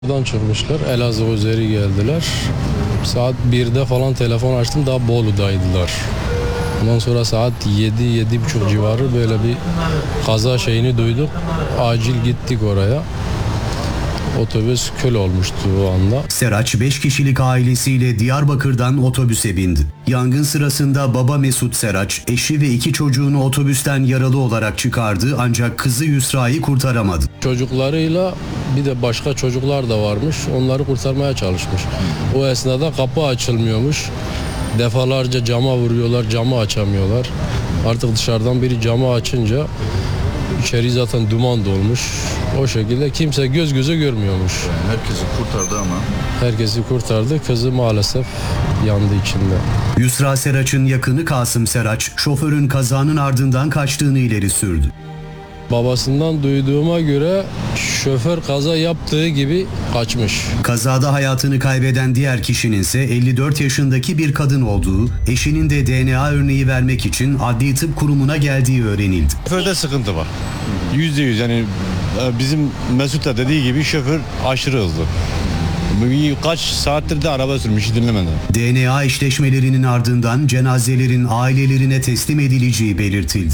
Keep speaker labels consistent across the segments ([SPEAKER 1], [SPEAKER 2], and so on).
[SPEAKER 1] Buradan çıkmışlar. Elazığ üzeri geldiler. Saat 1'de falan telefon açtım. Daha Bolu'daydılar. Ondan sonra saat 7-7.30 civarı böyle bir kaza şeyini duyduk. Acil gittik oraya. Otobüs kül olmuştu o anda.
[SPEAKER 2] Seraç 5 kişilik ailesiyle Diyarbakır'dan otobüse bindi. Yangın sırasında baba Mesut Seraç, eşi ve 2 çocuğunu otobüsten yaralı olarak çıkardı ancak kızı Yusra'yı kurtaramadı.
[SPEAKER 1] Çocuklarıyla bir de başka çocuklar da varmış. Onları kurtarmaya çalışmış. O esnada kapı açılmıyormuş. Defalarca cama vuruyorlar, camı açamıyorlar. Artık dışarıdan biri camı açınca içeri zaten duman dolmuş. O şekilde kimse göz göze görmüyormuş.
[SPEAKER 3] Yani herkesi kurtardı ama.
[SPEAKER 1] Herkesi kurtardı. Kızı maalesef yandı içinde.
[SPEAKER 2] Yusra Seraç'ın yakını Kasım Seraç, şoförün kazanın ardından kaçtığını ileri sürdü.
[SPEAKER 1] Babasından duyduğuma göre şoför kaza yaptığı gibi kaçmış.
[SPEAKER 2] Kazada hayatını kaybeden diğer kişinin ise 54 yaşındaki bir kadın olduğu, eşinin de DNA örneği vermek için Adli Tıp Kurumu'na geldiği öğrenildi.
[SPEAKER 4] Şoförde sıkıntı var. %100 yani bizim Mesut da dediği gibi şoför aşırı hızlı. Kaç saattir de araba sürmüş, hiç dinlemedi.
[SPEAKER 2] DNA eşleşmelerinin ardından cenazelerin ailelerine teslim edileceği belirtildi.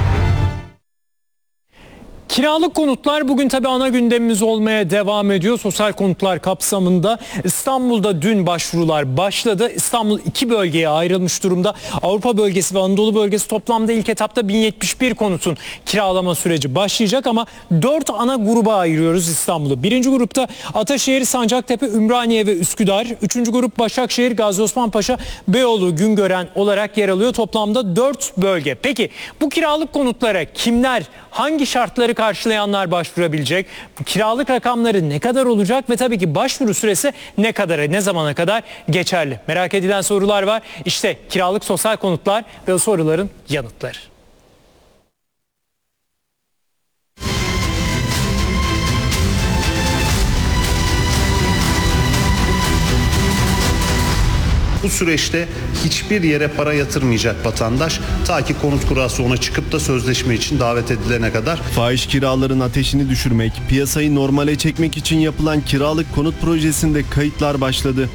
[SPEAKER 5] Kiralık konutlar bugün tabii ana gündemimiz olmaya devam ediyor. Sosyal konutlar kapsamında İstanbul'da dün başvurular başladı. İstanbul 2 bölgeye ayrılmış durumda. Avrupa bölgesi ve Anadolu bölgesi toplamda ilk etapta 1071 konutun kiralama süreci başlayacak ama 4 ana gruba ayırıyoruz İstanbul'u. Birinci grupta Ataşehir, Sancaktepe, Ümraniye ve Üsküdar. Üçüncü grup Başakşehir, Gazi Osman Paşa, Beyoğlu, Güngören olarak yer alıyor. Toplamda 4 bölge. Peki bu kiralık konutlara kimler, hangi şartları karşılayanlar başvurabilecek? Bu kiralık rakamları ne kadar olacak ve tabii ki başvuru süresi ne kadara, ne zamana kadar geçerli? Merak edilen sorular var. İşte kiralık sosyal konutlar ve o soruların yanıtları.
[SPEAKER 6] Bu süreçte hiçbir yere para yatırmayacak vatandaş ta ki konut kurası ona çıkıp da sözleşme için davet edilene kadar.
[SPEAKER 7] Fahiş kiraların ateşini düşürmek, piyasayı normale çekmek için yapılan kiralık konut projesinde kayıtlar başladı.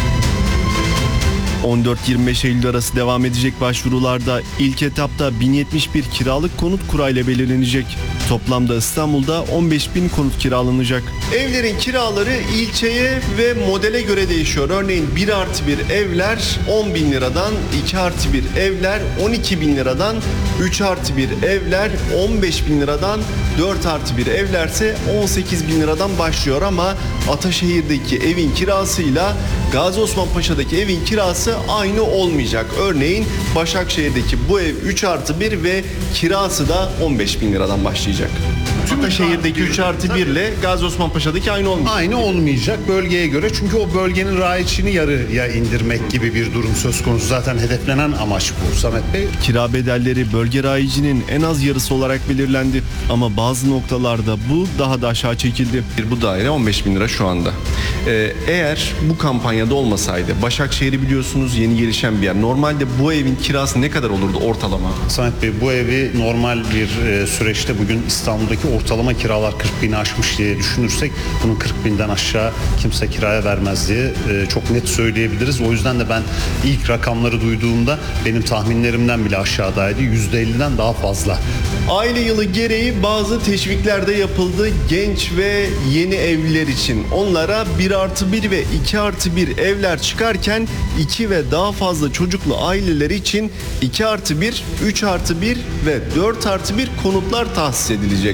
[SPEAKER 7] 14-25 Eylül arası devam edecek başvurularda ilk etapta 1071 kiralık konut kurayla belirlenecek. Toplamda İstanbul'da 15.000 konut kiralanacak. Evlerin kiraları ilçeye ve modele göre değişiyor. Örneğin 1+1 evler 10.000 liradan, 2+1 evler 12.000 liradan, 3+1 evler 15.000 liradan, 4+1 evlerse 18.000 liradan başlıyor ama Ataşehir'deki evin kirasıyla Gazi Osman Paşa'daki evin kirası aynı olmayacak. Örneğin Başakşehir'deki bu ev 3+1 ve kirası da 15.000 liradan başlayacak. Ataşehir'deki 3+1 ile Gazi Osman Paşa'daki aynı olmayacak.
[SPEAKER 6] Aynı olmayacak bölgeye göre, çünkü o bölgenin raiçini yarıya indirmek gibi bir durum söz konusu. Zaten hedeflenen amaç bu Samet Bey.
[SPEAKER 7] Kira bedelleri bölge rayicinin en az yarısı olarak belirlendi. Ama bazı noktalarda bu daha da aşağı çekildi.
[SPEAKER 8] Bu daire 15.000 lira şu anda. Eğer bu kampanyada olmasaydı, Başakşehir'i biliyorsunuz yeni gelişen bir yer. Normalde bu evin kirası ne kadar olurdu ortalama?
[SPEAKER 6] Samet Bey, bu evi normal bir süreçte bugün İstanbul'daki ortalama kiralar 40.000'i aşmış diye düşünürsek bunun 40.000'den aşağı kimse kiraya vermez diye çok net söyleyebiliriz. O yüzden de ben ilk rakamları duyduğumda benim tahminlerimden bile aşağıdaydı. %50'den daha fazla.
[SPEAKER 7] Aile yılı gereği bazı teşvikler de yapıldı genç ve yeni evliler için. Onlara 1+1 ve 2+1 evler çıkarken 2 ve daha fazla çocuklu aileler için 2+1, 3+1 ve 4+1 konutlar tahsis edilecek.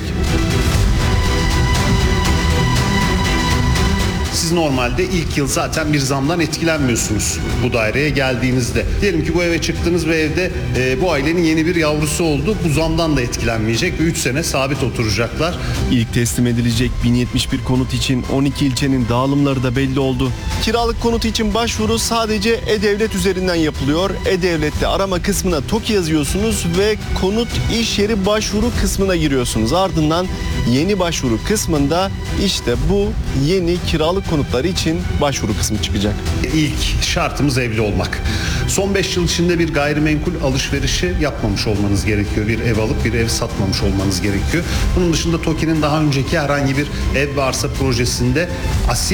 [SPEAKER 6] Siz normalde ilk yıl zaten bir zamdan etkilenmiyorsunuz bu daireye geldiğinizde. Diyelim ki bu eve çıktınız ve evde bu ailenin yeni bir yavrusu oldu. Bu zamdan da etkilenmeyecek ve 3 sene sabit oturacaklar.
[SPEAKER 7] İlk teslim edilecek 1071 konut için 12 ilçenin dağılımları da belli oldu. Kiralık konut için başvuru sadece E-Devlet üzerinden yapılıyor. E-Devlet'te arama kısmına TOKİ yazıyorsunuz ve konut iş yeri başvuru kısmına giriyorsunuz. Ardından Yeni başvuru kısmında işte bu yeni kiralık konutları için başvuru kısmı çıkacak.
[SPEAKER 6] İlk şartımız evli olmak. Son 5 yıl içinde bir gayrimenkul alışverişi yapmamış olmanız gerekiyor. Bir ev alıp bir ev satmamış olmanız gerekiyor. Bunun dışında TOKİ'nin daha önceki herhangi bir ev ve arsa projesinde